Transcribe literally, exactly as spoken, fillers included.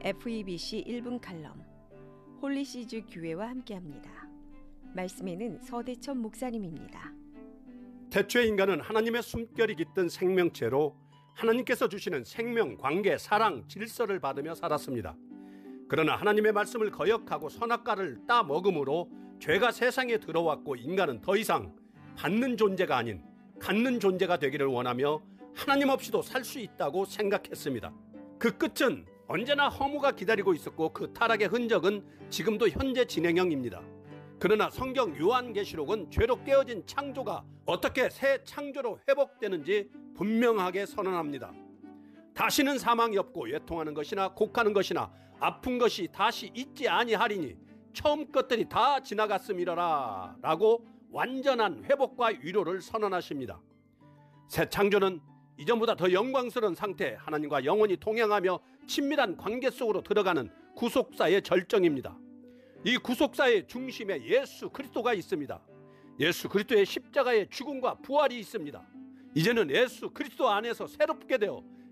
에프이비씨 일 분 칼럼 홀리시즈 교회와 함께합니다. 말씀에는 서대천 목사님입니다. 태초에 인간은 하나님의 숨결이 깃든 생명체로 하나님께서 주시는 생명, 관계, 사랑, 질서를 받으며 살았습니다. 그러나 하나님의 말씀을 거역하고 선악과를 따먹음으로 죄가 세상에 들어왔고 인간은 더 이상 받는 존재가 아닌 갖는 존재가 되기를 원하며 하나님 없이도 살 수 있다고 생각했습니다. 그 끝은 언제나 허무가 기다리고 있었고 그 타락의 흔적은 지금도 현재 진행형입니다. 그러나 성경 요한계시록은 죄로 깨어진 창조가 어떻게 새 창조로 회복되는지 분명하게 선언합니다. 다시는 사망이 없고 외통하는 것이나 곡하는 것이나 아픈 것이 다시 있지 아니하리니 처음 것들이 다 지나갔음이러라 라고 완전한 회복과 위로를 선언하십니다. 새 창조는 이전보다 더 영광스러운 상태, 하나님과 영원히 동행하며 친밀한 관계 속으로 들어가는 구속사의 절정입니다. 이 구속사의 중심에 예수 그리스도가 있습니다. 예수 그리스도의 십자가의 죽음과 부활이 있습니다. 이제는 예수 그리스도 안에서 새롭게 되어